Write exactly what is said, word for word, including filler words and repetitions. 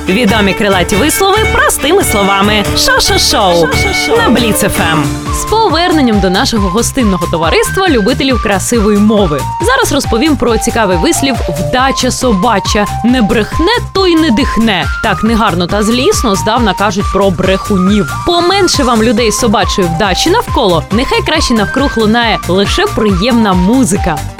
Відомі крилаті вислови простими словами. Шо-шо-шоу на Бліц еф ем. З поверненням до нашого гостинного товариства любителів красивої мови. Зараз розповім про цікавий вислів «вдача собача». Не брехне, то й не дихне. Так негарно та злісно здавна кажуть про брехунів. Поменше вам людей з собачої вдачі навколо, нехай краще навкруг лунає лише приємна музика.